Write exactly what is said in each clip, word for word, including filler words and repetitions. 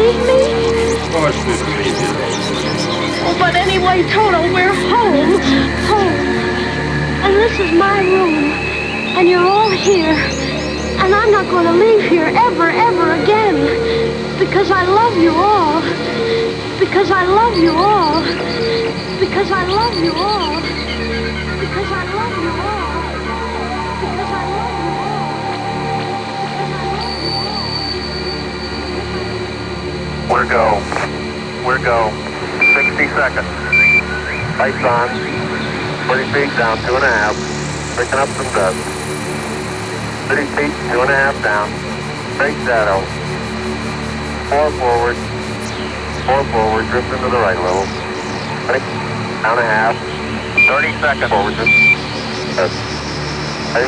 leave me? Of course we will leave you. Oh, but anyway, Toto, we're home. Home. And this is my room. And you're all here. And I'm not going to leave here ever, ever again. Because I love you all. Because I love you all. Because I love you all. Because I love you all. Because I love you all. We're go. We're go. sixty seconds. Lights on. thirty feet down, two and a half. Picking up some dust. thirty feet, two and a half down. Straight shadow. Four forward. Four forward. Drifting to the right a little. Ready? Down a half. thirty seconds. Forward. Drift. Yes. Ready?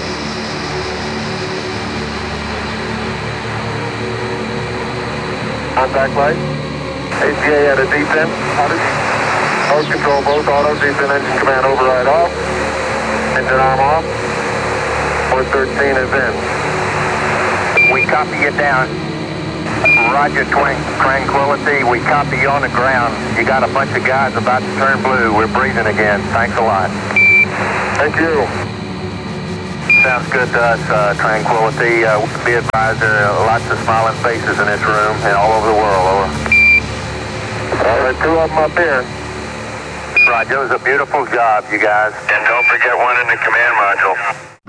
Contact light. A P A at a descent. Mode control both auto. Descent engine command override off. Engine arm off. four thirteen is in. We copy you down. Roger, Twin Tranquility. We copy you on the ground. You got a bunch of guys about to turn blue. We're breathing again. Thanks a lot. Thank you. Sounds good to us, uh, Tranquility. Uh, be advised there are lots of smiling faces in this room and all over the world. Over. Well, there are two of them up here. Roger, it was a beautiful job, you guys. And don't forget one in the command module.